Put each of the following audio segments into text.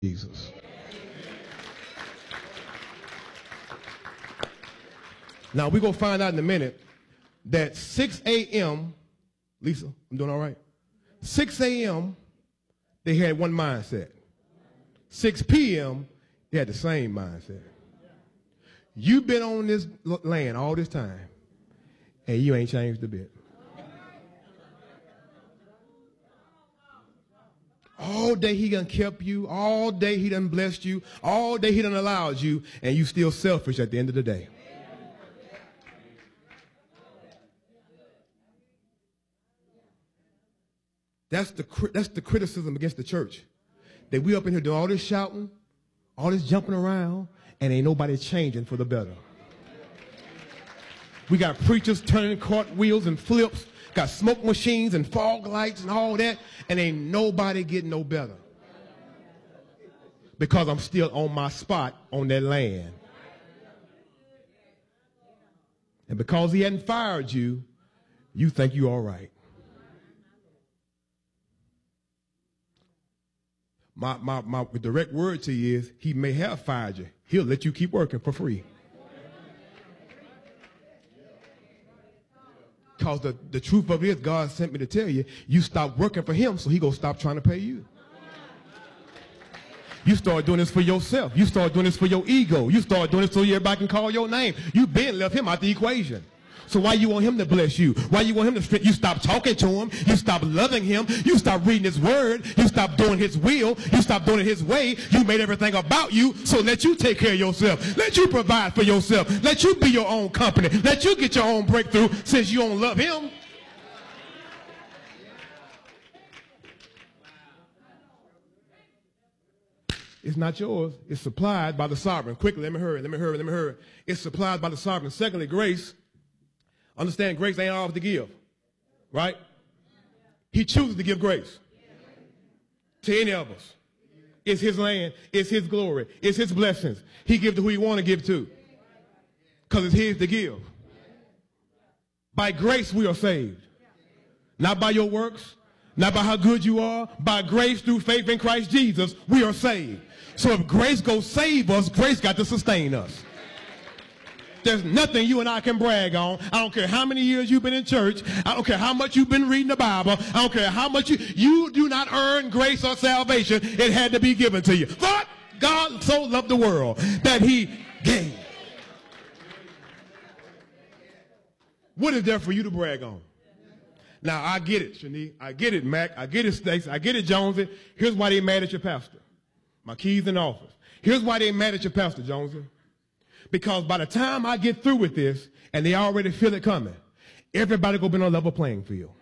Jesus. Now, we're going to find out in a minute that 6 a.m., Lisa, I'm doing all right? 6 a.m., they had one mindset. 6 p.m., they had the same mindset. You've been on this land all this time, and you ain't changed a bit. All day he done kept you. All day he done blessed you. All day he done allowed you, and you still selfish at the end of the day. That's the criticism against the church. That we up in here doing all this shouting, all this jumping around, and ain't nobody changing for the better. We got preachers turning cartwheels and flips, got smoke machines and fog lights and all that, and ain't nobody getting no better. Because I'm still on my spot on that land. And because he hadn't fired you, you think you're all right. My direct word to you is, he may have fired you. He'll let you keep working for free. Because the truth of it is, God sent me to tell you, you stop working for him, so he going to stop trying to pay you. You start doing this for yourself. You start doing this for your ego. You start doing this so everybody can call your name. You've been left him out the equation. So why you want him to bless you? Why you want him to strengthen? You stop talking to him. You stop loving him. You stop reading his word. You stop doing his will. You stop doing it his way. You made everything about you. So let you take care of yourself. Let you provide for yourself. Let you be your own company. Let you get your own breakthrough since you don't love him. It's not yours. It's supplied by the sovereign. Quickly, let me hurry. It's supplied by the sovereign. Secondly, grace. Understand, grace ain't ours to give, right? He chooses to give grace to any of us. It's his land. It's his glory. It's his blessings. He gives to who he want to give to because it's his to give. By grace we are saved. Not by your works, not by how good you are. By grace through faith in Christ Jesus, we are saved. So if grace goes save us, grace got to sustain us. There's nothing you and I can brag on. I don't care how many years you've been in church. I don't care how much you've been reading the Bible. I don't care how much you do not earn grace or salvation. It had to be given to you. But God so loved the world that he gave. What is there for you to brag on? Now, I get it, Shanique. I get it, Mac. I get it, Stacey. I get it, Jonesy. Here's why they mad at your pastor. My keys in the office. Here's why they mad at your pastor, Jonesy. Because by the time I get through with this, and they already feel it coming, everybody gonna be on a level playing field.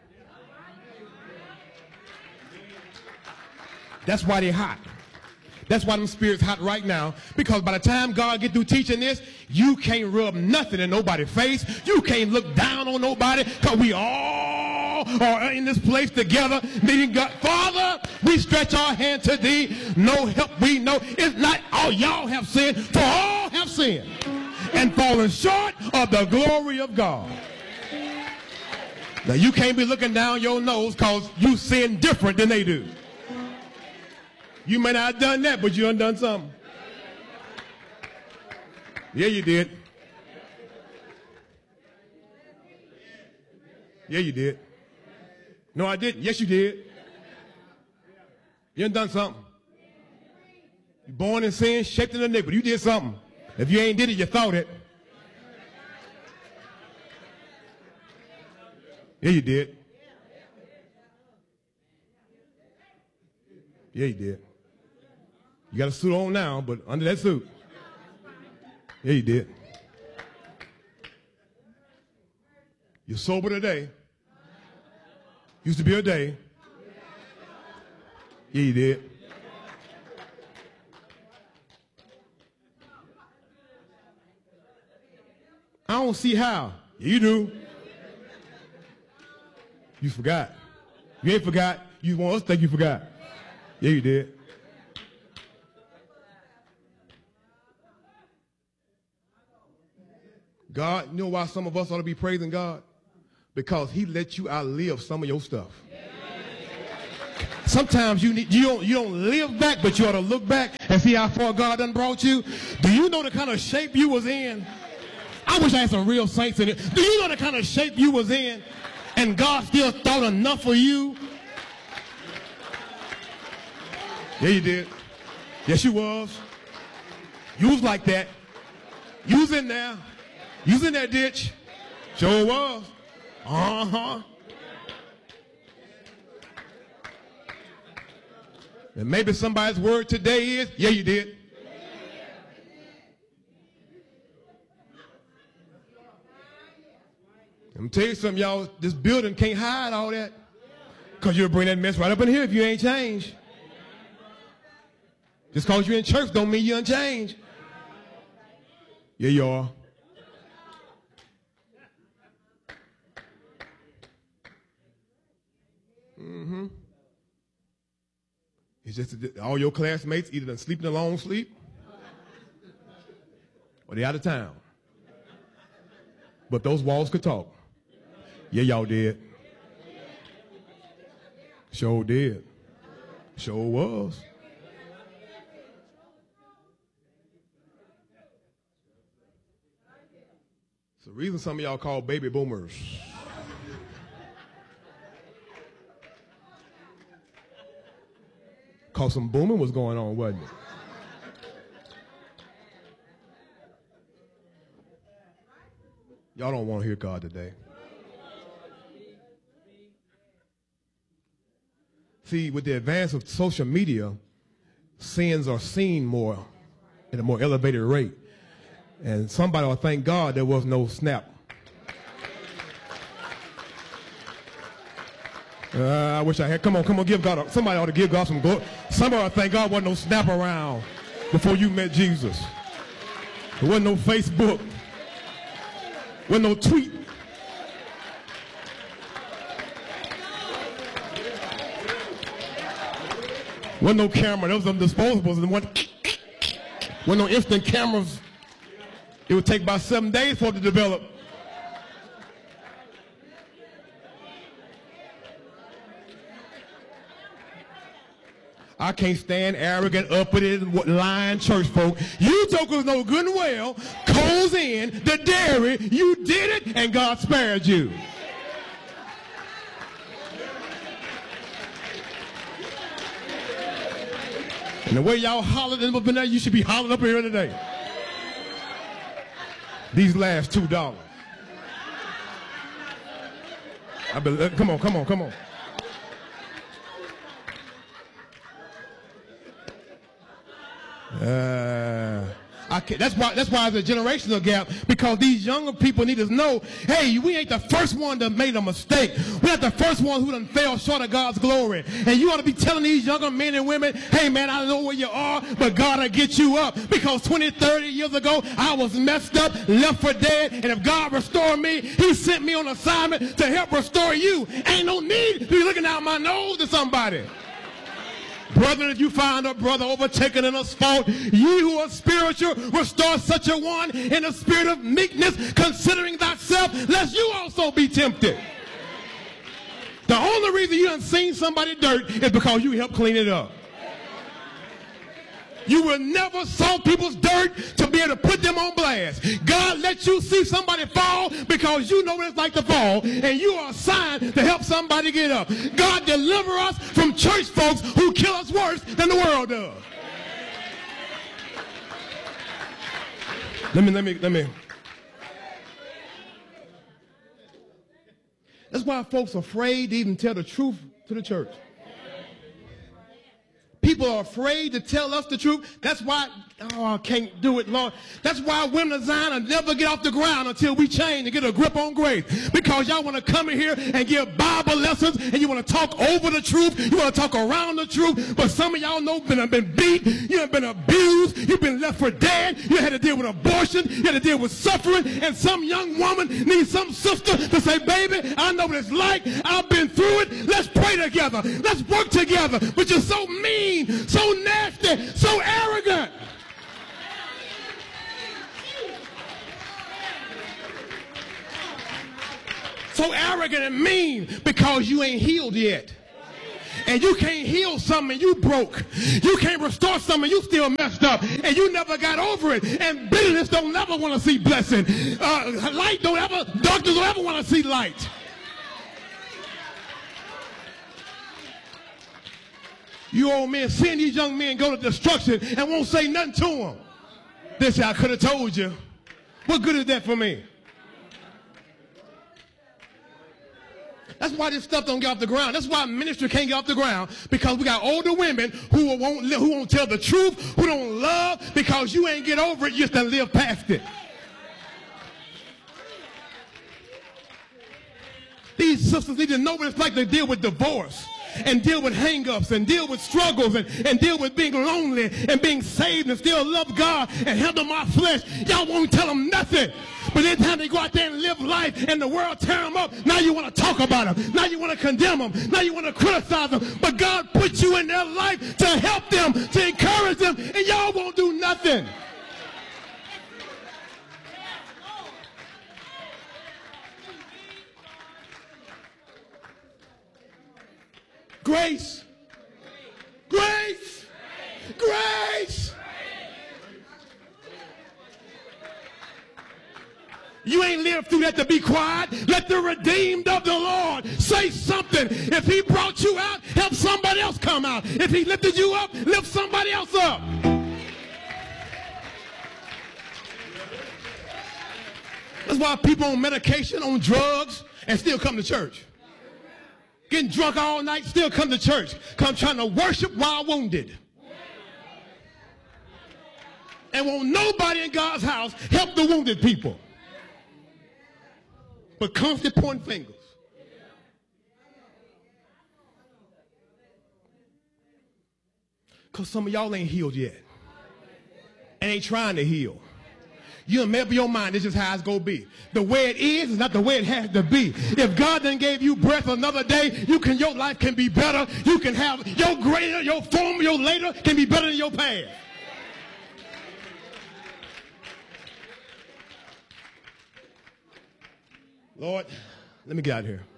That's why they're hot. That's why them spirits hot right now. Because by the time God get through teaching this, you can't rub nothing in nobody's face. You can't look down on nobody, because we all are in this place together. Meaning God, Father, we stretch our hand to thee. No help we know. It's not all y'all have sinned, for all have sinned and fallen short of the glory of God. Now you can't be looking down your nose because you sin different than they do. You may not have done that, but you done done something. Yeah, you did. Yeah, you did. No, I didn't. Yes, you did. You done something. You're born in sin, shaped in iniquity. You did something. If you ain't did it, you thought it. Yeah, you did. Yeah, you did. You got a suit on now, but under that suit. Yeah, you did. You're sober today. Used to be a day. Yeah, you did. I don't see how. Yeah, you do. You forgot. You ain't forgot. You want us to think you forgot. Yeah, you did. God, you know why some of us ought to be praising God? Because he let you outlive some of your stuff. Sometimes you don't live back, but you ought to look back and see how far God done brought you. Do you know the kind of shape you was in? I wish I had some real saints in it. Do you know the kind of shape you was in? And God still thought enough for you? Yeah, you did. Yes, you was. You was like that. You was in there. You was in that ditch. Sure was. Uh-huh. And maybe somebody's word today is, yeah, you did. Let me tell you something, y'all. This building can't hide all that. Because you'll bring that mess right up in here if you ain't changed. Just because you're in church don't mean you're unchanged. Yeah, you are. Mm-hmm. It's just all your classmates either done sleeping a long sleep or they out of town. But those walls could talk. Yeah, y'all did. Sure did. Sure was. It's the reason some of y'all call baby boomers. Because some booming was going on, wasn't it? Y'all don't want to hear God today. See, with the advance of social media, sins are seen more at a more elevated rate. And somebody ought to thank God there was no snap. I wish I had. Come on, give God. Somebody ought to give God some glory. Somebody ought to thank God wasn't no snap around before you met Jesus. There wasn't no Facebook. Wasn't no tweet. Wasn't no camera. There was some disposables and wasn't no instant cameras. It would take about 7 days for it to develop. I can't stand arrogant, uppity, lying church folk. You jokers know good and well, Coles in, the dairy, you did it, and God spared you. And the way y'all hollered up in there, you should be hollering up here today. These last $2. Come on. That's why there's a generational gap, because these younger people need to know, hey, we ain't the first one that made a mistake. We're not the first one who done fell short of God's glory. And you ought to be telling these younger men and women, hey, man, I know where you are, but God will get you up. Because 20, 30 years ago, I was messed up, left for dead, and if God restored me, he sent me on assignment to help restore you. Ain't no need to be looking out my nose to somebody. Brethren, if you find a brother overtaken in a fault, ye who are spiritual, restore such a one in a spirit of meekness, considering thyself, lest you also be tempted. The only reason you done seen somebody dirt is because you helped clean it up. You will never saw people's dirt to be able to put them on blast. God let you see somebody fall because you know what it's like to fall, and you are assigned to help somebody get up. God deliver us from church folks who kill us worse than the world does. Let me. That's why folks are afraid to even tell the truth to the church. People are afraid to tell us the truth. That's why, I can't do it, Lord. That's why Women of Zion will never get off the ground until we change and get a grip on grace. Because y'all want to come in here and give Bible lessons, and you want to talk over the truth. You want to talk around the truth. But some of y'all know have been beat. You have been abused. You've been left for dead. You had to deal with abortion. You had to deal with suffering. And some young woman needs some sister to say, baby, I know what it's like. I've been through it. Let's pray together. Let's work together. But you're so mean, so nasty, so arrogant. So arrogant and mean because you ain't healed yet. And you can't heal something and you broke. You can't restore something, you still messed up. And you never got over it. And bitterness don't never want to see blessing. Darkness don't ever want to see light. You old men seeing these young men go to destruction and won't say nothing to them. They say, I could have told you. What good is that for me? That's why this stuff don't get off the ground. That's why ministry can't get off the ground, because we got older women who won't tell the truth, who don't love, because you ain't get over it, you just done live past it. These sisters need to know what it's like to deal with divorce, and deal with hang-ups, and deal with struggles, and deal with being lonely, and being saved, and still love God, and handle my flesh. Y'all won't tell them nothing. But every time they go out there and live life, and the world tear them up, now you want to talk about them. Now you want to condemn them. Now you want to criticize them. But God put you in their life to help them, to encourage them, and y'all won't do nothing. Grace. Grace. Grace. You ain't lived through that to be quiet. Let the redeemed of the Lord say something. If he brought you out, help somebody else come out. If he lifted you up, lift somebody else up. That's why people on medication, on drugs, and still come to church. Getting drunk all night, still come to church. Come trying to worship while wounded. And won't nobody in God's house help the wounded people. But constantly pointing fingers. Because some of y'all ain't healed yet. And ain't trying to heal. You done made up your mind, this is how it's going to be. The way it is not the way it has to be. If God done gave you breath another day, your life can be better. You can have your greater, your former, your later can be better than your past. Lord, let me get out of here.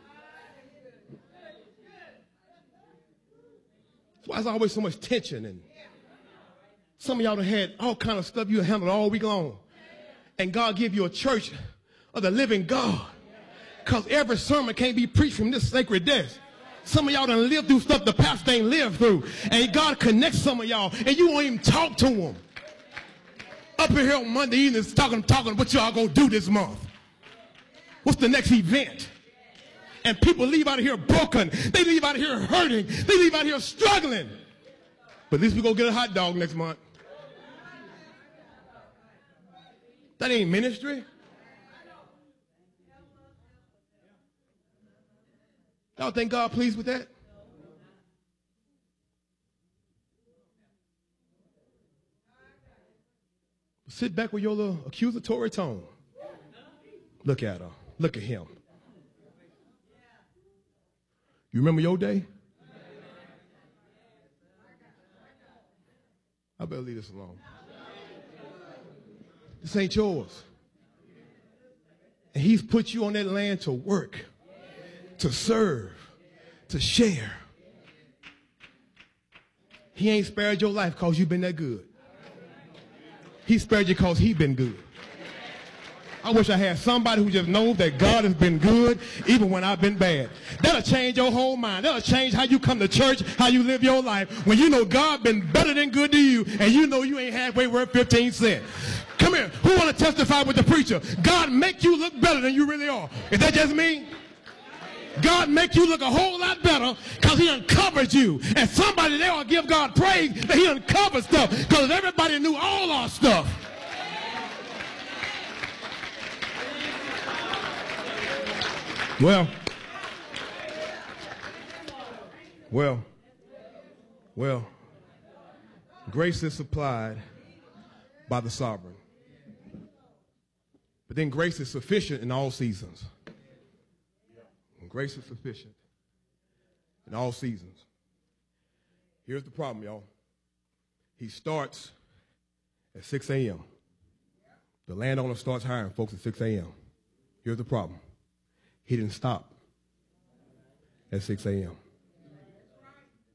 That's why there's always so much tension. And some of y'all done had all kind of stuff you handled all week long. And God give you a church of the living God. Because every sermon can't be preached from this sacred desk. Some of y'all done lived through stuff the pastor ain't lived through. And God connects some of y'all. And you won't even talk to them. Up in here on Monday evening talking what y'all going to do this month. What's the next event? And people leave out of here broken. They leave out of here hurting. They leave out of here struggling. But at least we go get a hot dog next month. That ain't ministry. Y'all think God pleased with that? Sit back with your little accusatory tone. Look at her. Look at him. You remember your day? I better leave this alone. This ain't yours. And he's put you on that land to work, to serve, to share. He ain't spared your life because you've been that good. He spared you because he's been good. I wish I had somebody who just knows that God has been good even when I've been bad. That'll change your whole mind. That'll change how you come to church, how you live your life. When you know God been better than good to you and you know you ain't halfway worth 15 cents. Come here. Who want to testify with the preacher? God make you look better than you really are. Is that just me? God make you look a whole lot better because he uncovered you. And somebody there will give God praise that he uncovered stuff, because everybody knew all our stuff. Well, grace is supplied by the sovereign. But then grace is sufficient in all seasons. And grace is sufficient in all seasons. Here's the problem, y'all. He starts at 6 a.m. The landowner starts hiring folks at 6 a.m. Here's the problem. He didn't stop at 6 a.m.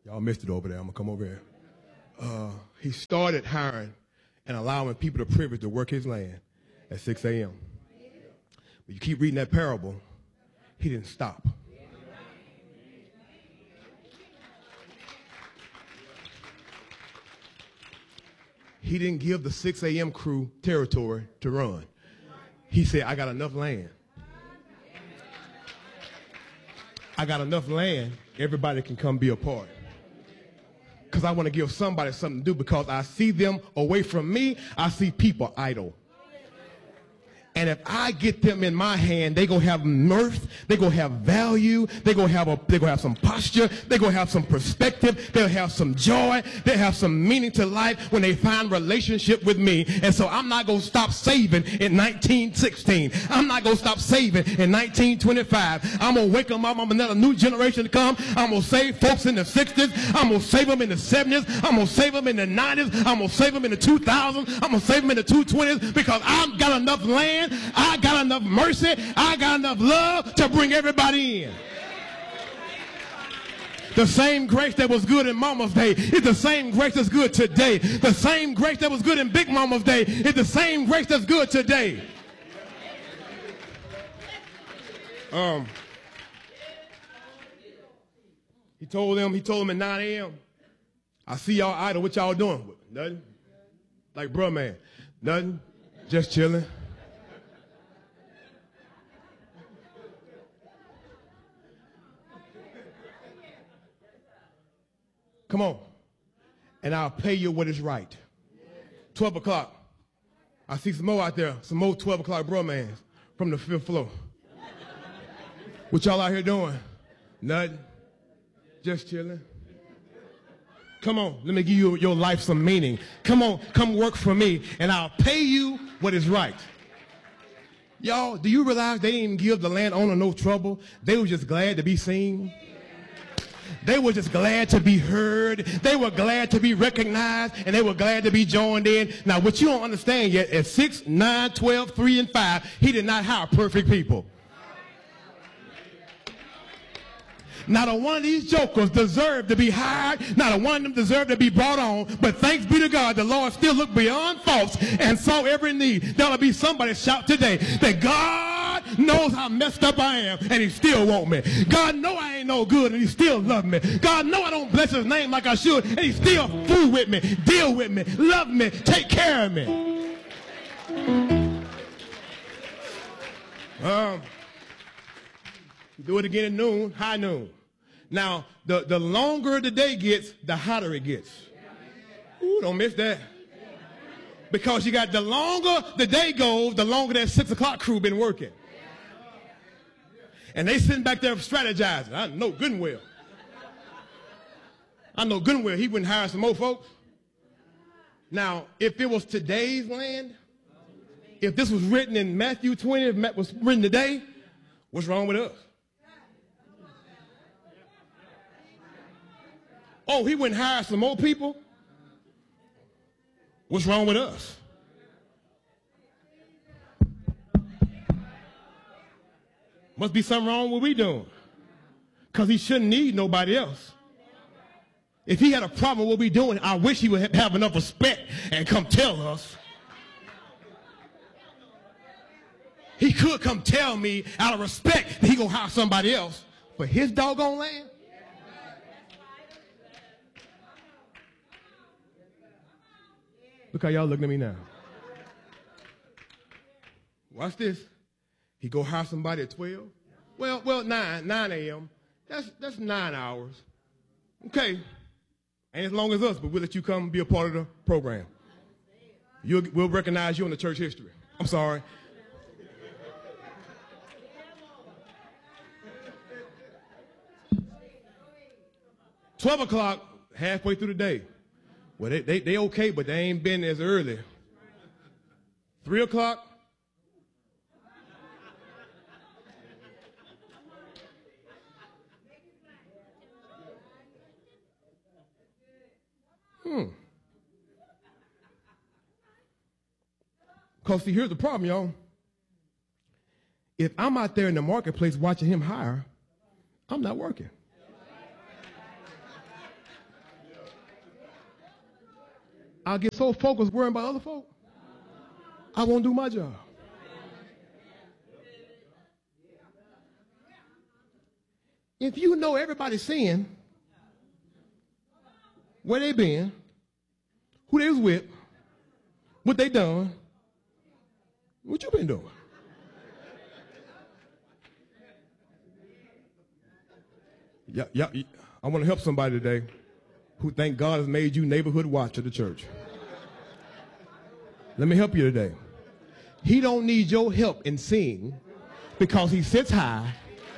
Y'all missed it over there. I'm going to come over here. He started hiring and allowing people the privilege to work his land at 6 a.m. But you keep reading that parable, he didn't stop. He didn't give the 6 a.m. crew territory to run. He said, I got enough land. I got enough land, everybody can come be a part. Because I want to give somebody something to do, because I see them away from me, I see people idle. And if I get them in my hand, they gonna have mirth, they gonna have value, they gonna have some posture, they gonna have some perspective, they'll have some joy, they'll have some meaning to life when they find relationship with me. And so I'm not gonna stop saving in 1916. I'm not gonna stop saving in 1925. I'm gonna wake them up. I'm gonna let a new generation to come. I'm gonna save folks in the 60s. I'm gonna save them in the 70s. I'm gonna save them in the 90s. I'm gonna save them in the 2000s. I'm gonna save them in the 220s, because I've got enough land, I got enough mercy, I got enough love to bring everybody in. The same grace that was good in Mama's day is the same grace that's good today. The same grace that was good in Big Mama's day is the same grace that's good today. He told them at 9 a.m., I see y'all idle. What y'all doing? Nothing. Like, bruh, man, nothing. Just chilling. Come on. And I'll pay you what is right. 12 o'clock. I see some more out there. Some more 12 o'clock bromans from the 5th floor. What y'all out here doing? Nothing. Just chilling. Come on. Let me give you your life some meaning. Come on. Come work for me, and I'll pay you what is right. Y'all, do you realize they didn't give the landowner no trouble? They were just glad to be seen. They were just glad to be heard. They were glad to be recognized, and they were glad to be joined in. Now, what you don't understand yet, at 6, 9, 12, 3, and 5, he did not hire perfect people. Not a one of these jokers deserved to be hired. Not a one of them deserved to be brought on. But thanks be to God, the Lord still looked beyond faults and saw every need. There'll be somebody shout today that God knows how messed up I am, and he still want me. God know I ain't no good, and he still love me. God know I don't bless his name like I should, and he still fool with me, deal with me, love me, take care of me. Do it again at noon, high noon. Now, the longer the day gets, the hotter it gets. Ooh, don't miss that. Because you got the longer the day goes, the longer that 6 o'clock crew been working. And they sitting back there strategizing. I know good and well. He wouldn't hire some more folks. Now, if it was today's land, if this was written in Matthew 20, if it was written today, what's wrong with us? Oh, he wouldn't hire some more people? What's wrong with us? Must be something wrong with what we doing. Because he shouldn't need nobody else. If he had a problem with what we doing, I wish he would have enough respect and come tell us. He could come tell me out of respect that he gonna hire somebody else for his doggone land. Look how y'all looking at me now. Watch this. He go hire somebody at 12. Well, 9 a.m. That's 9 hours. Okay. Ain't as long as us, but we'll let you come be a part of the program. We'll recognize you in the church history. I'm sorry. $12 o'clock, halfway through the day. Well, they okay, but they ain't been as early. 3 o'clock. Because, see, here's the problem, y'all. If I'm out there in the marketplace watching him hire, I'm not working. I'll get so focused worrying about other folk, I won't do my job. If you know everybody's sin, where they been, who they was with, what they done, what you been doing? Yeah, I want to help somebody today who think God has made you neighborhood watch of the church. Let me help you today. He don't need your help in seeing because he sits high.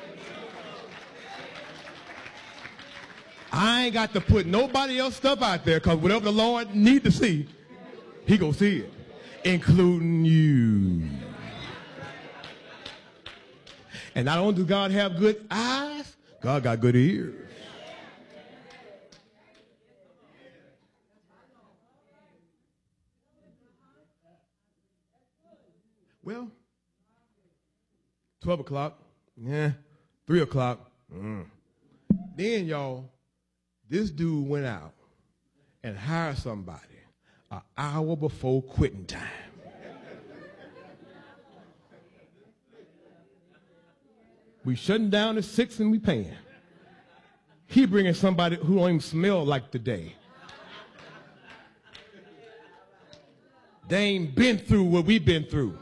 I ain't got to put nobody else stuff out there because whatever the Lord need to see, he gonna see it, including you. And not only does God have good eyes, God got good ears. Well, 12 o'clock, 3 o'clock. Then, y'all, this dude went out and hired somebody an hour before quitting time. We shutting down at 6 and we paying. He bringing somebody who don't even smell like today. They ain't been through what we've been through.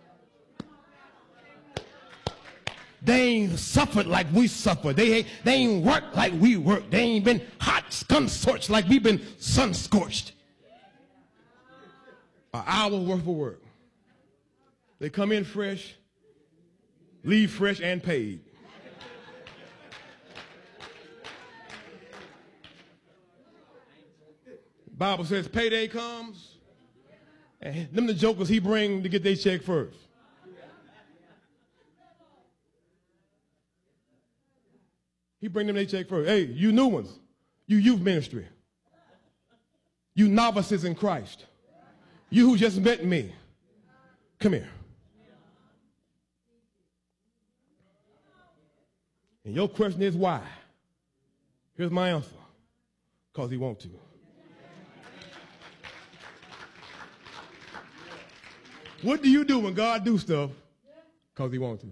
They ain't suffered like we suffered. They ain't worked like we worked. They ain't been hot, sun-scorched like we've been sun-scorched. An hour worth of work. They come in fresh, leave fresh and paid. Bible says payday comes, and them the jokers he bring to get their check first. He bring them their check first. Hey, you new ones, you youth ministry, you novices in Christ, you who just met me, come here. And your question is why? Here's my answer. Because he wants to. What do you do when God do stuff? Because he wants to.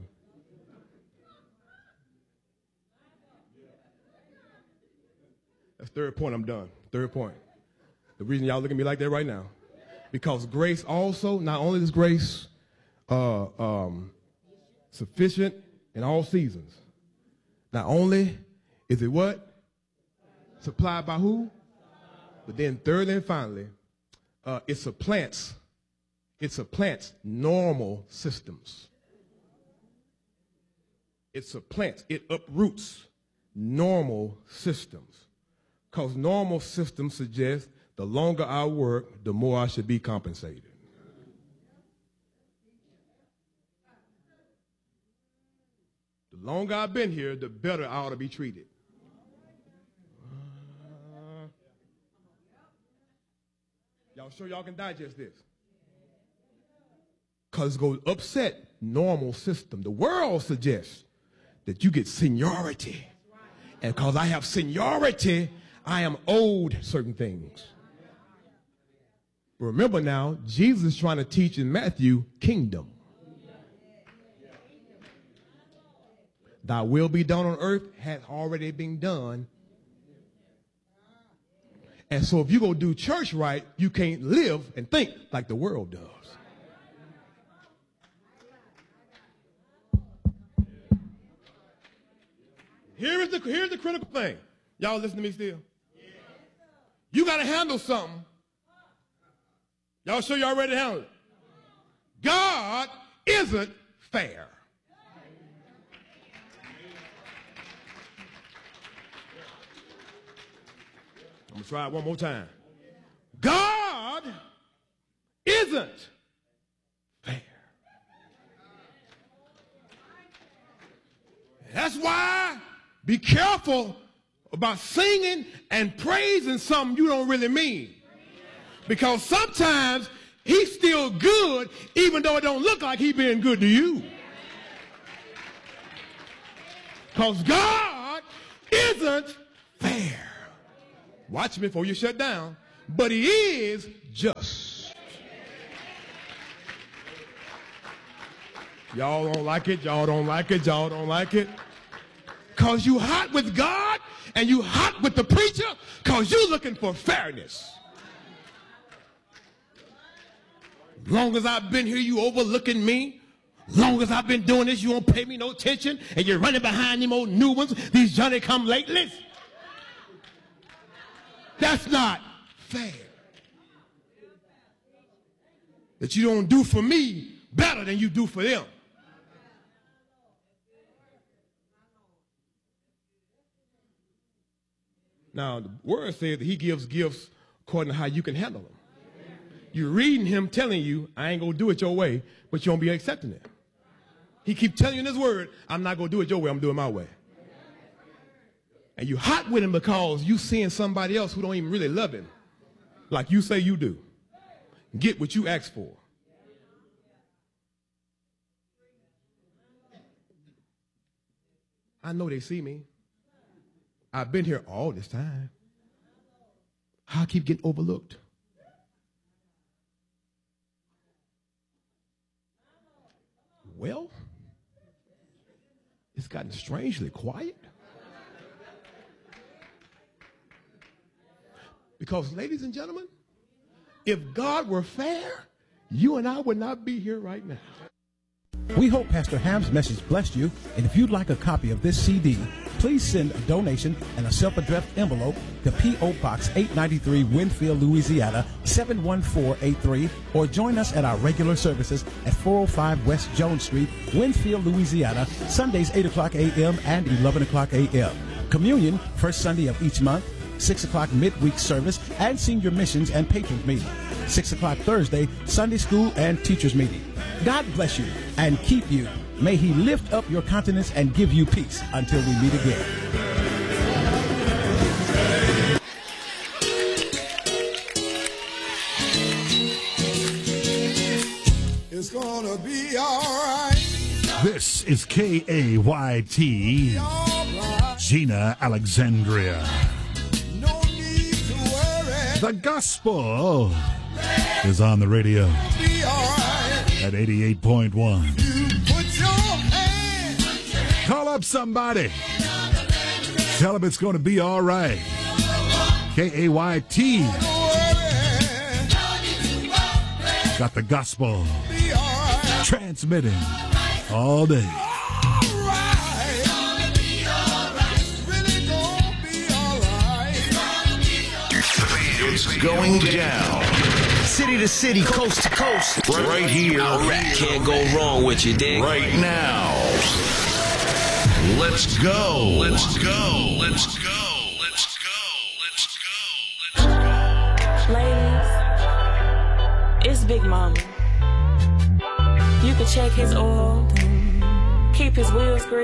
That's third point, I'm done. Third point. The reason y'all look at me like that right now. Because grace also, not only is grace sufficient in all seasons, not only is it what? Supplied by who? But then thirdly and finally, it supplants normal systems. It uproots normal systems. Because normal systems suggest the longer I work, the more I should be compensated. The longer I've been here, the better I ought to be treated. Y'all sure y'all can digest this? Because it's going to upset normal system. The world suggests that you get seniority. And because I have seniority, I am owed certain things. Remember now, Jesus is trying to teach in Matthew, kingdom. Thy will be done on earth has already been done. And so if you go do church right, you can't live and think like the world does. Here's the critical thing. Y'all listen to me still? You got to handle something. Y'all sure y'all ready to handle it? God isn't fair. I'm going to try it one more time. God isn't fair. That's why be careful about singing and praising something you don't really mean. Because sometimes he's still good even though it don't look like he's being good to you. Because God isn't fair. Watch me before you shut down. but he is just. Y'all don't like it, y'all don't like it, y'all don't like it. Because you hot with God and you hot with the preacher because you looking for fairness. Long as I've been here, you overlooking me. Long as I've been doing this, you won't pay me no attention, and you're running behind them old new ones, these Johnny-come-latelys. That's not fair. That you don't do for me better than you do for them. Now, the word says that he gives gifts according to how you can handle them. You're reading him telling you, I ain't going to do it your way, but you won't be accepting it. He keeps telling you in his word, I'm not going to do it your way, I'm doing my way. And you're hot with him because you seeing somebody else who don't even really love him like you say you do. Get what you asked for. I know they see me. I've been here all this time. How I keep getting overlooked? Well, it's gotten strangely quiet. Because, ladies and gentlemen, if God were fair, you and I would not be here right now. We hope Pastor Ham's message blessed you, and if you'd like a copy of this CD, please send a donation and a self-addressed envelope to P.O. Box 893, Winfield, Louisiana, 71483, or join us at our regular services at 405 West Jones Street, Winfield, Louisiana, Sundays 8 o'clock a.m. and 11 o'clock a.m. Communion, first Sunday of each month, 6 o'clock midweek service, and senior missions and patrons meeting. 6 o'clock Thursday, Sunday school and teachers meeting. God bless you and keep you. May he lift up your countenance and give you peace until we meet again. It's gonna be all right. This is KAYT, Gina Alexandria. No need to worry. The gospel is on the radio Be all right. at 88.1. You put your hand. Call up somebody. Tell them it's going to be all right. KAYT got the gospel Be all right. transmitting all day. All right. It's really gonna be all right. It's going down. City to city, coast to coast. Right here. Can't go wrong with you, dig? Right now. Let's go. Let's go. Let's go. Let's go. Let's go. Let's go. Ladies, it's Big Mama. You can check his oil, keep his wheels greased.